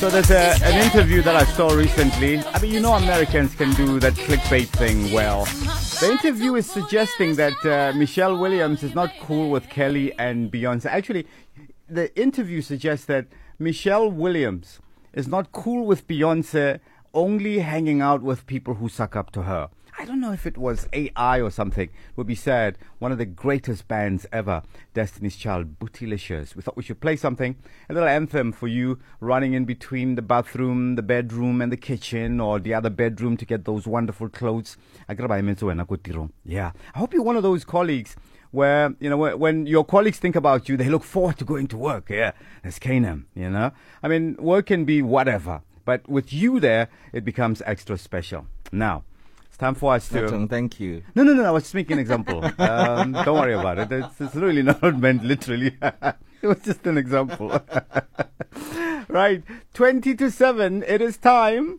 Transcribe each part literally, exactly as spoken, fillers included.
So there's a, an interview that I saw recently. I mean, you know Americans can do that clickbait thing well. The interview is suggesting that uh, Michelle Williams is not cool with Kelly and Beyonce. Actually, the interview suggests that Michelle Williams is not cool with Beyonce, only hanging out with people who suck up to her. I don't know if it was A I or something. It would be sad. One of the greatest bands ever, Destiny's Child, Bootylicious. We thought we should play something, a little anthem for you running in between the bathroom, the bedroom, and the kitchen, or the other bedroom to get those wonderful clothes. Yeah. I hope you're one of those colleagues where, you know, when your colleagues think about you, they look forward to going to work. Yeah, that's Canaan, you know. I mean, work can be whatever, but with you there, it becomes extra special. Now, it's time for us to... Nathan, thank you. No, no, no, I was just making an example. um, don't worry about it. It's, it's really not meant literally. It was just an example. Right, twenty to seven, it is time.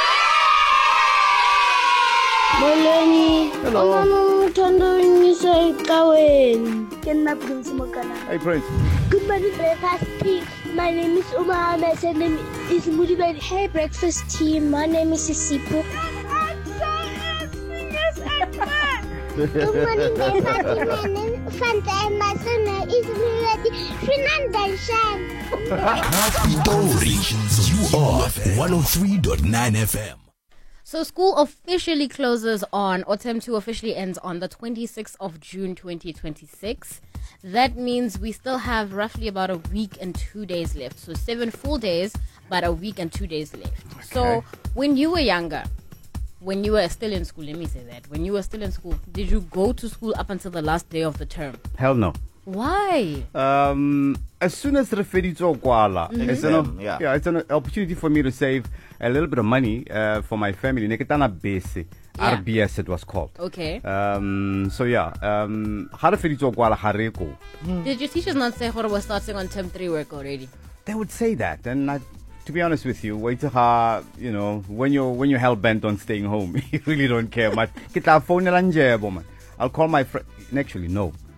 Molweni. Hello. Hey, Prince. Good morning, breakfast team. My name is Uma Ahmed. My name is Mudibel. Hey, breakfast team. My name is Sisipu. Good morning, breakfast team. My name is Fanta and my son is Milady Fernandez. Stories you are one oh three point nine F M. So school officially closes on, or term two officially ends on the twenty-sixth of June twenty twenty-six. That means we still have roughly about a week and two days left. So seven full days, but a week and two days left. Okay. So when you were younger, when you were still in school, let me say that, when you were still in school, did you go to school up until the last day of the term? Hell no. Why? Um, as soon as Refedito Kuala, Mm-hmm. it's, an, Yeah. yeah, it's an opportunity for me to save a little bit of money uh, for my family. Neketana base, Yeah. R B S it was called. Okay. Um, so yeah, um, Refedito Kuala Hareko. Did your teachers not say Hora was starting on term three work already? They would say that, and I, to be honest with you, wait till ha, you know, when you're when you're hell bent on staying home, you really don't care much. Kita phone nila nje, woman. I'll call my friend. Actually, no.